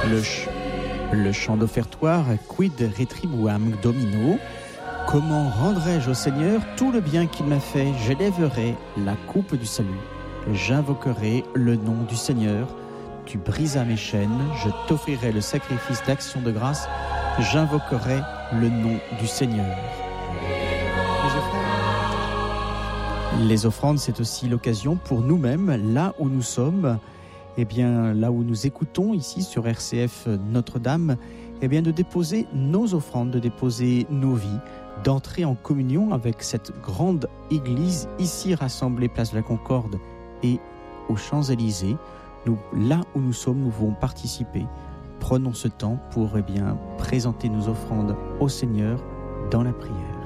Le chant d'offertoire Quid retribuam Domino. Comment rendrai-je au Seigneur tout le bien qu'il m'a fait? J'élèverai la coupe du salut. J'invoquerai le nom du Seigneur. Tu brisas mes chaînes. Je t'offrirai le sacrifice d'action de grâce. J'invoquerai le nom du Seigneur. Les offrandes, c'est aussi l'occasion pour nous-mêmes, là où nous sommes, là où nous écoutons ici sur RCF Notre-Dame, de déposer nos offrandes, de déposer nos vies, d'entrer en communion avec cette grande église ici rassemblée place de la Concorde et aux Champs-Élysées. Là où nous sommes, nous voulons participer. Prenons ce temps pour présenter nos offrandes au Seigneur dans la prière.